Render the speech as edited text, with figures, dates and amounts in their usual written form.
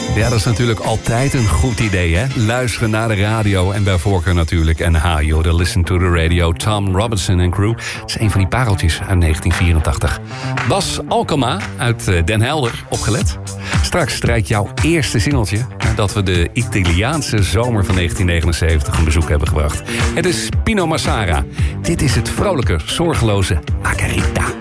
Ja, dat is natuurlijk altijd een goed idee, hè? Luisteren naar de radio en bij voorkeur natuurlijk NH, joh, Listen to the Radio, Tom Robinson en Crew. Het is een van die pareltjes uit 1984. Bas Alkema uit Den Helder, opgelet. Straks strijkt jouw eerste singeltje nadat we de Italiaanse zomer van 1979 een bezoek hebben gebracht. Het is Pino Massara. Dit is het vrolijke, zorgeloze Margarita.